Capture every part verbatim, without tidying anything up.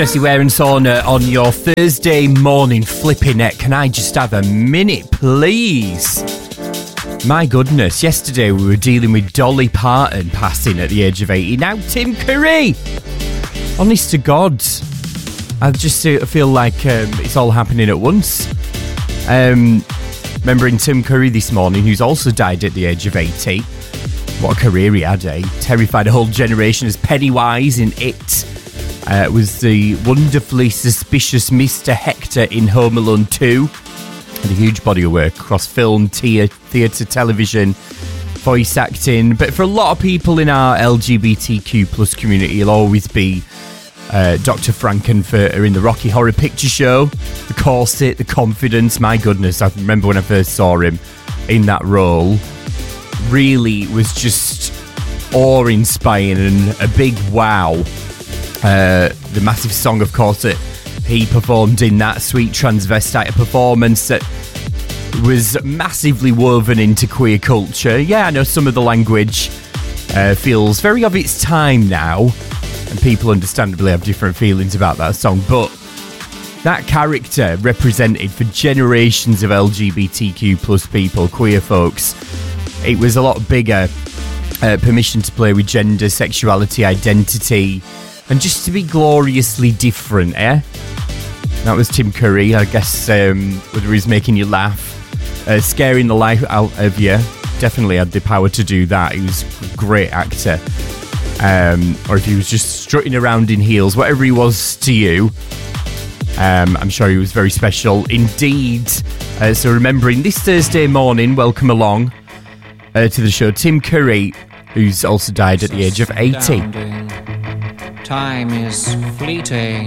Jessie Ware and Sauna on your Thursday morning flipping neck. Can I just have a minute, please? My goodness, yesterday we were dealing with Dolly Parton passing at the age of eighty. Now Tim Curry! Honest to God, I just feel like um, it's all happening at once. Um, remembering Tim Curry this morning, who's also died at the age of eighty. What a career he had, eh? Terrified a whole generation as Pennywise in It. Uh, was the wonderfully suspicious Mister Hector in Home Alone two. Had a huge body of work across film, te- theatre, television, voice acting. But for a lot of people in our L G B T Q plus community, he'll always be uh, Doctor Frankenfurter in the Rocky Horror Picture Show. The corset, the confidence. My goodness, I remember when I first saw him in that role. Really was just awe-inspiring and a big wow. Uh, the massive song, of course, that he performed in that sweet transvestite performance that was massively woven into queer culture. Yeah, I know some of the language uh, feels very of its time now, and people understandably have different feelings about that song, but that character represented for generations of L G B T Q plus people, queer folks. It was a lot bigger. Uh, permission to play with gender, sexuality, identity, and just to be gloriously different, eh? That was Tim Curry. I guess um, whether he's making you laugh, uh, scaring the life out of you, definitely had the power to do that. He was a great actor. Um, or if he was just strutting around in heels, whatever he was to you, um, I'm sure he was very special indeed. Uh, so remembering this Thursday morning, welcome along uh, to the show, Tim Curry, who's also died at the age of eighty. Time is fleeting.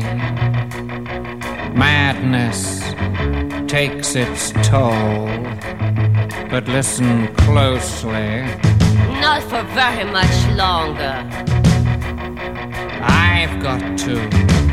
Madness takes its toll. But listen closely. Not for very much longer. I've got to